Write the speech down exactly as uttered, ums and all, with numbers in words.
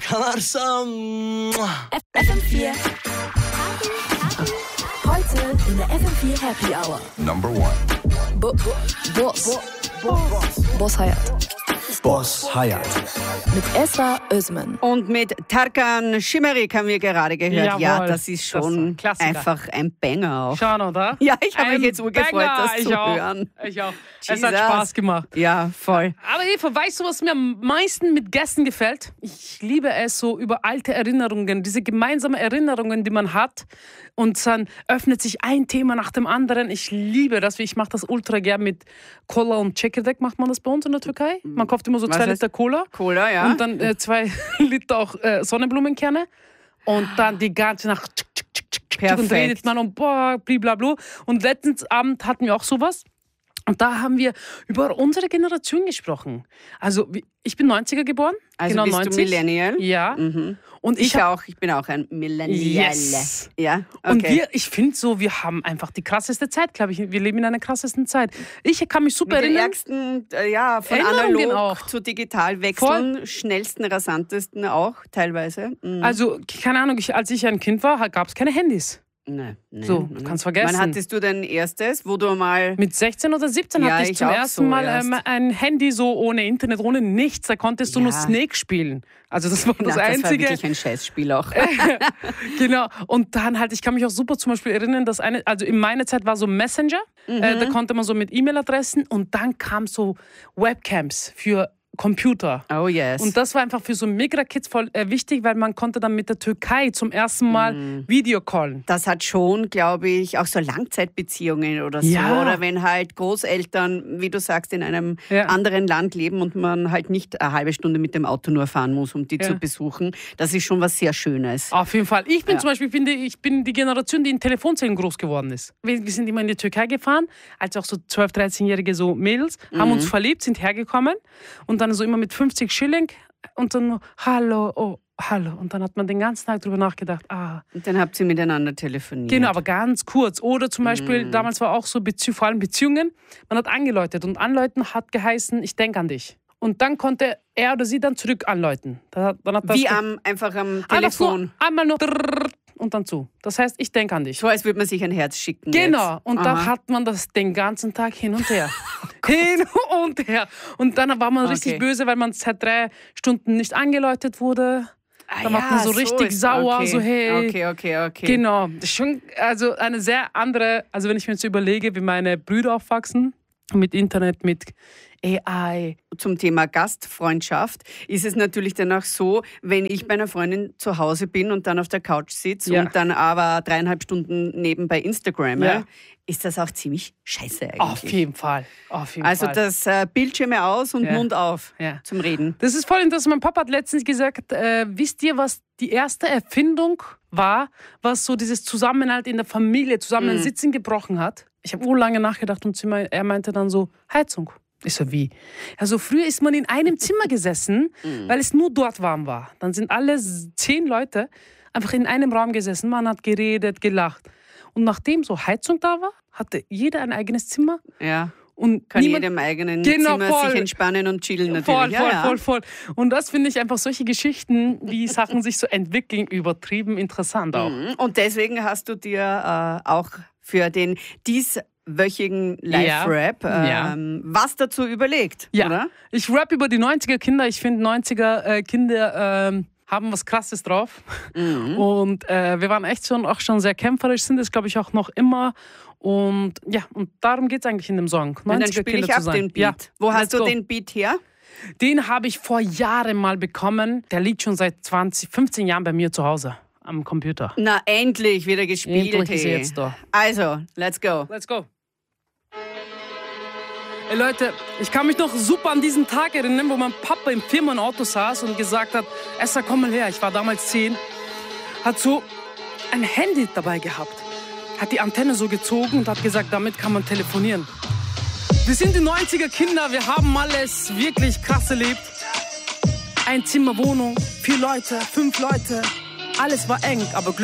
Kanarsam. F M vier. Heute in der F M vier Happy Hour. Number one. Bo- Bo- Boss. Boss. Boss Hayat. Boss Hayat. Mit Esra Özmen. Und mit Tarkan Schimerik haben wir gerade gehört. Jawohl, ja, das ist schon das ist ein einfach ein Banger auch. Schon, oder? Ja, ich habe mich Ein jetzt urgefreut, Banger. das ich zu auch. hören. Ich auch. Es hat Jesus. Spaß gemacht. Ja, voll. Aber Eva, weißt du, was mir am meisten mit Gästen gefällt? Ich liebe es so über alte Erinnerungen, diese gemeinsamen Erinnerungen, die man hat. Und dann öffnet sich ein Thema nach dem anderen. Ich liebe das. Ich mache das ultra gern mit Cola und Çekirdek. Macht man das bei uns in der Türkei? Man kauft immer so Was zwei heißt Liter Cola. Cola, ja. Und dann äh, zwei Liter auch äh, Sonnenblumenkerne. Und dann die ganze Nacht. Perfekt. Und redet man um boah, blablabla. Und letztens Abend hatten wir auch sowas. Und da haben wir über unsere Generation gesprochen. Also ich bin neunziger geboren. Also genau bist neunzig. du Millennial? Ja. Mhm. Und ich, Ich, hab, auch, ich bin auch ein Millennial. Yes. Ja, okay. Und wir, ich finde so, wir haben einfach die krasseste Zeit, glaube ich. Wir leben in einer krassesten Zeit. Ich kann mich super Mit den erinnern. ärgsten, äh, ja, von Erinnerungen analog auch. zu digital wechseln, schnellsten, rasantesten auch teilweise. Mhm. Also, keine Ahnung, ich, als ich ein Kind war, gab es keine Handys. Nee, nee, So, nee. kannst vergessen. Wann hattest du dein erstes, wo du mal... Mit sechzehn oder siebzehn Ja, hatte ich, ich zum auch ersten so Mal erst. ähm, ein Handy so ohne Internet, ohne nichts. Da konntest du Ja. nur Snake spielen. Also das war das Na, das war Einzige. wirklich ein Scheißspiel auch. Genau. Und dann halt, ich kann mich auch super zum Beispiel erinnern, dass eine, also in meiner Zeit war so Messenger. Mhm. Äh, da konnte man so mit E-Mail-Adressen und dann kam so Webcams für Computer. Oh yes. Und das war einfach für so Migra-Kids voll äh, wichtig, weil man konnte dann mit der Türkei zum ersten Mal Mhm. Videocallen. das hat schon, glaube ich, auch so Langzeitbeziehungen oder so. Ja. Oder wenn halt Großeltern, wie du sagst, in einem Ja. anderen Land leben und man halt nicht eine halbe Stunde mit dem Auto nur fahren muss, um die Ja. zu besuchen. Das ist schon was sehr Schönes. Auf jeden Fall. Ich bin Ja. zum Beispiel ich bin die, ich bin die Generation, die in Telefonzellen groß geworden ist. Wir, wir sind immer in die Türkei gefahren, als auch so zwölf-, dreizehnjährige so Mädels, haben Mhm. uns verliebt, sind hergekommen und dann so immer mit fünfzig Schilling und dann nur, hallo, oh, hallo. Und dann hat man den ganzen Tag drüber nachgedacht, ah. Und dann habt ihr miteinander telefoniert. Genau, aber ganz kurz. Oder zum Beispiel, Mhm. damals war auch so, Bezie- vor allem Beziehungen, man hat angeläutet und anläuten hat geheißen, ich denke an dich. Und dann konnte er oder sie dann zurück anläuten. Dann hat, dann hat das Wie ge- am, einfach am Einfach Telefon. nur, einmal nur und dann zu. Das heißt, ich denke an dich. So als würde man sich ein Herz schicken. Genau, Jetzt. und Aha. da hat man das den ganzen Tag hin und her. hin und her. Und dann war man richtig Okay. böse, weil man seit drei Stunden nicht angeläutet wurde. Ah, Dann war man so richtig ist- sauer, okay. so hey. Okay, okay, okay. Genau, das ist schon also eine sehr andere, also wenn ich mir jetzt überlege, wie meine Brüder aufwachsen, mit Internet, mit A I. Zum Thema Gastfreundschaft ist es natürlich dann auch so, wenn ich bei einer Freundin zu Hause bin und dann auf der Couch sitze Ja. und dann aber dreieinhalb Stunden nebenbei Instagram, Ja. ist das auch ziemlich scheiße eigentlich. Auf jeden Fall, auf jeden Also Fall. das äh, Bildschirme aus und Ja. Mund auf Ja. zum Reden. Das ist voll interessant. Mein Papa hat letztens gesagt, äh, wisst ihr, was die erste Erfindung war, was so dieses Zusammenhalt in der Familie, Zusammensitzen gebrochen hat? Ich habe urlange nachgedacht und sie mei- er meinte dann so, Heizung. Ich so, wie? Also früher ist man in einem Zimmer gesessen, weil es nur dort warm war. Dann sind alle s- zehn Leute einfach in einem Raum gesessen. Man hat geredet, gelacht. Und nachdem so Heizung da war, hatte jeder ein eigenes Zimmer. Ja. Und Kann niemand, jedem eigenen Genau, Zimmer voll. sich entspannen und chillen natürlich. Voll, ja, voll, ja. voll, voll. Und das finde ich einfach solche Geschichten, wie Sachen sich so entwickeln, übertrieben interessant auch. Mhm. Und deswegen hast du dir äh, auch für den dieswöchigen Live-Rap Ja. ähm, was dazu überlegt, Ja, oder? ich rap über die neunziger Kinder. Ich finde, neunziger äh, Kinder ähm, haben was Krasses drauf. Mhm. Und äh, wir waren echt schon, auch schon sehr kämpferisch, sind es, glaube ich, auch noch immer. Und ja, und darum geht es eigentlich in dem Song. Und dann neunziger spiele Kinder ich zu ab sein. den Beat. Ja, Wo hast let's du go. den Beat her? Den habe ich vor Jahren mal bekommen. Der liegt schon seit zwanzig, fünfzehn Jahren bei mir zu Hause am Computer. Na, endlich wieder gespielt. Endlich ist er hey. jetzt da. Also, let's go. Let's go. Ey Leute, ich kann mich noch super an diesen Tag erinnern, wo mein Papa im Firmenauto saß und gesagt hat, Esther, komm mal her, ich war damals zehn, hat so ein Handy dabei gehabt, hat die Antenne so gezogen und hat gesagt, damit kann man telefonieren. Wir sind die neunziger Kinder, wir haben alles wirklich krass erlebt. Ein Zimmer Wohnung, vier Leute, fünf Leute, alles war eng, aber